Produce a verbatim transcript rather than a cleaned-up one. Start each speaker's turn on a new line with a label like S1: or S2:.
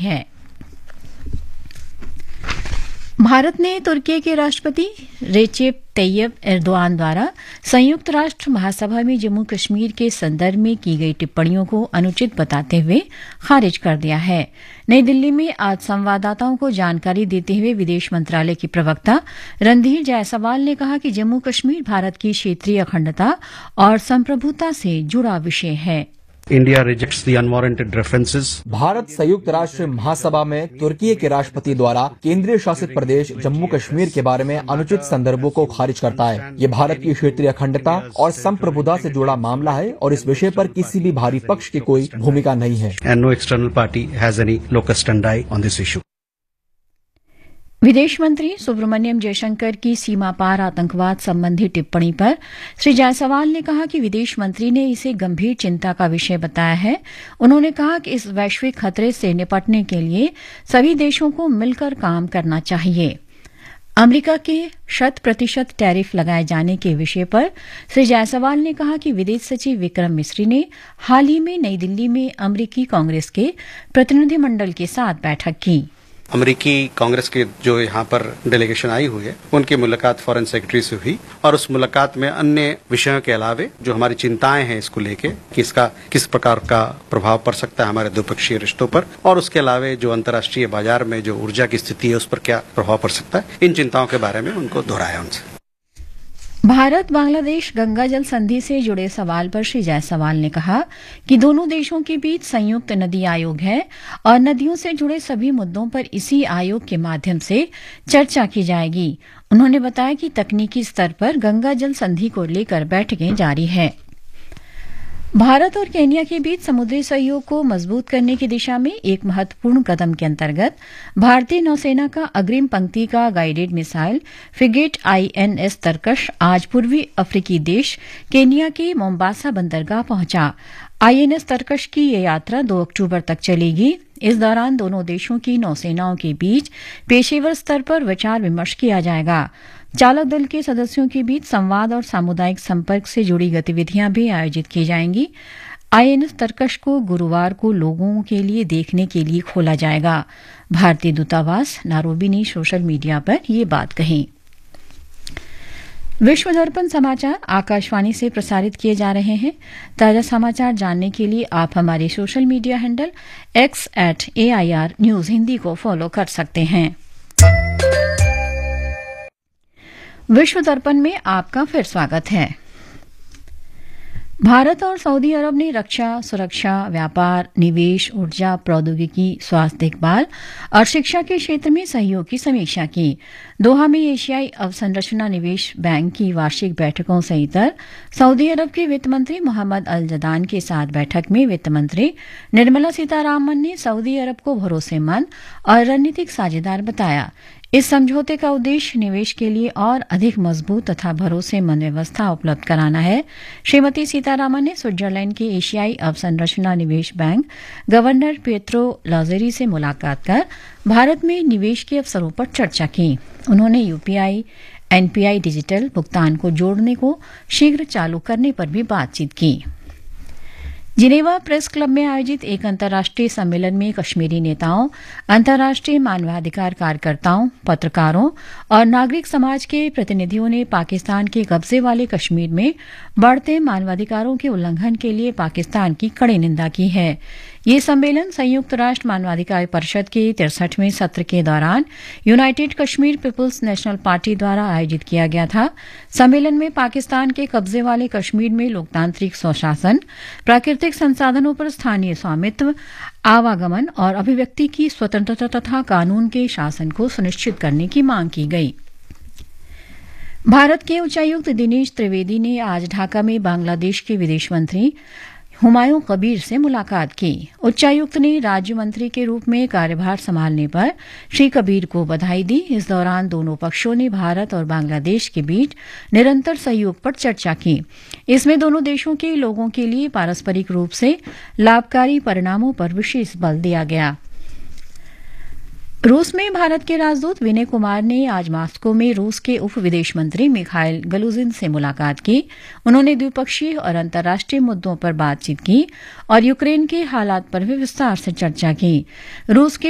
S1: है। भारत ने तुर्की के राष्ट्रपति रेचेप तैयब एर्दोआन द्वारा संयुक्त राष्ट्र महासभा में जम्मू कश्मीर के संदर्भ में की गई टिप्पणियों को अनुचित बताते हुए खारिज कर दिया है। नई दिल्ली में आज संवाददाताओं को जानकारी देते हुए विदेश मंत्रालय की प्रवक्ता रणधीर जायसवाल ने कहा कि जम्मू कश्मीर भारत की क्षेत्रीय अखंडता और संप्रभुता से जुड़ा विषय है।
S2: India rejects the unwarranted references.
S3: Bharat संयुक्त राष्ट्र महासभा में तुर्की के राष्ट्रपति द्वारा केंद्रीय शासित प्रदेश जम्मू कश्मीर के बारे में अनुचित संदर्भों को खारिज करता है। ये भारत की क्षेत्रीय अखंडता और संप्रभुता से जुड़ा मामला है और इस विषय पर किसी भी बाहरी पक्ष की कोई भूमिका नहीं है।
S2: And no external party has any locus standi on this issue.
S1: विदेश मंत्री सुब्रमण्यम जयशंकर की सीमा पार आतंकवाद संबंधी टिप्पणी पर श्री जायसवाल ने कहा कि विदेश मंत्री ने इसे गंभीर चिंता का विषय बताया है। उन्होंने कहा कि इस वैश्विक खतरे से निपटने के लिए सभी देशों को मिलकर काम करना चाहिए। अमेरिका के शत प्रतिशत टैरिफ लगाए जाने के विषय पर श्री जायसवाल ने कहा कि विदेश सचिव विक्रम मिस्री ने हाल ही में नई दिल्ली में अमेरिकी कांग्रेस के प्रतिनिधिमंडल के साथ बैठक की।
S2: अमेरिकी कांग्रेस के जो यहाँ पर डेलीगेशन आई हुई है उनकी मुलाकात फॉरेन सेक्रेटरी से हुई और उस मुलाकात में अन्य विषयों के अलावे जो हमारी चिंताएं हैं इसको लेके कि इसका किस प्रकार का प्रभाव पड़ सकता है हमारे द्विपक्षीय रिश्तों पर और उसके अलावे जो अंतर्राष्ट्रीय बाजार में जो ऊर्जा की स्थिति है उस पर क्या प्रभाव पड़ सकता है, इन चिंताओं के बारे में उनको दोहराया उनसे।
S1: भारत बांग्लादेश गंगा जल संधि से जुड़े सवाल पर श्री जायसवाल ने कहा कि दोनों देशों के बीच संयुक्त नदी आयोग है और नदियों से जुड़े सभी मुद्दों पर इसी आयोग के माध्यम से चर्चा की जाएगी। उन्होंने बताया कि तकनीकी स्तर पर गंगा जल संधि को लेकर बैठकें जारी है। भारत और केन्या के बीच समुद्री सहयोग को मजबूत करने की दिशा में एक महत्वपूर्ण कदम के अंतर्गत भारतीय नौसेना का अग्रिम पंक्ति का गाइडेड मिसाइल फ्रिगेट आईएनएस तरकश आज पूर्वी अफ्रीकी देश केन्या के मोम्बासा बंदरगाह पहुंचा। आईएनएस तरकश की यह यात्रा दो अक्टूबर तक चलेगी। इस दौरान दोनों देशों की नौसेनाओं के बीच पेशेवर स्तर पर विचार विमर्श किया जाएगा। चालक दल के सदस्यों के बीच संवाद और सामुदायिक संपर्क से जुड़ी गतिविधियां भी आयोजित की जाएंगी। आईएनएस तरकश को गुरुवार को लोगों के लिए देखने के लिए खोला जाएगा। भारतीय दूतावास नारोबी ने सोशल मीडिया पर यह बात कही। विश्व दर्पण समाचार आकाशवाणी से प्रसारित किए जा रहे हैं। ताजा समाचार जानने के लिए आप हमारे social media handle x eight AIR news Hindi को फॉलो कर सकते हैं। विश्व दर्पण में आपका फिर स्वागत है। भारत और सऊदी अरब ने रक्षा, सुरक्षा, व्यापार, निवेश, ऊर्जा, प्रौद्योगिकी, स्वास्थ्य देखभाल और शिक्षा के क्षेत्र में सहयोग की समीक्षा की। दोहा में एशियाई अवसंरचना निवेश बैंक की वार्षिक बैठकों से इतर सऊदी अरब के वित्त मंत्री मोहम्मद अल जदान के साथ बैठक में वित्त मंत्री निर्मला सीतारामन ने सऊदी अरब को भरोसेमंद और रणनीतिक साझेदार बताया। इस समझौते का उद्देश्य निवेश के लिए और अधिक मजबूत तथा भरोसेमंद व्यवस्था उपलब्ध कराना है। श्रीमती सीतारामन ने स्विट्जरलैंड के एशियाई अवसंरचना निवेश बैंक गवर्नर पेत्रो लाजेरी से मुलाकात कर भारत में निवेश के अवसरों पर चर्चा की। उन्होंने यूपीआई, एनपीआई डिजिटल भुगतान को जोड़ने को शीघ्र चालू करने पर भी बातचीत की। जिनेवा प्रेस क्लब में आयोजित एक अंतर्राष्ट्रीय सम्मेलन में कश्मीरी नेताओं, अंतर्राष्ट्रीय मानवाधिकार कार्यकर्ताओं, पत्रकारों और नागरिक समाज के प्रतिनिधियों ने पाकिस्तान के कब्जे वाले कश्मीर में बढ़ते मानवाधिकारों के उल्लंघन के लिए पाकिस्तान की कड़ी निंदा की है। ये सम्मेलन संयुक्त राष्ट्र मानवाधिकार परिषद के तिरसठवें सत्र के दौरान United Kashmir people's national party द्वारा आयोजित किया गया था। सम्मेलन में पाकिस्तान के कब्जे वाले कश्मीर में लोकतांत्रिक स्वशासन, प्राकृतिक संसाधनों पर स्थानीय स्वामित्व, आवागमन और अभिव्यक्ति की स्वतंत्रता तथा कानून के शासन को सुनिश्चित करने की मांग की गई। भारत के उच्चायुक्त दिनेश त्रिवेदी ने आज ढाका में बांग्लादेश के विदेश मंत्री हुमायूं कबीर से मुलाकात की। उच्चायुक्त ने राज्य मंत्री के रूप में कार्यभार संभालने पर श्री कबीर को बधाई दी। इस दौरान दोनों पक्षों ने भारत और बांग्लादेश के बीच निरंतर सहयोग पर चर्चा की। इसमें दोनों देशों के लोगों के लिए पारस्परिक रूप से लाभकारी परिणामों पर विशेष बल दिया गया। रूस में भारत के राजदूत विनय कुमार ने आज मॉस्को में रूस के उप विदेश मंत्री मिखाइल गलुजिन से मुलाकात की। उन्होंने द्विपक्षीय और अंतर्राष्ट्रीय मुद्दों पर बातचीत की और यूक्रेन के हालात पर भी विस्तार से चर्चा की। रूस के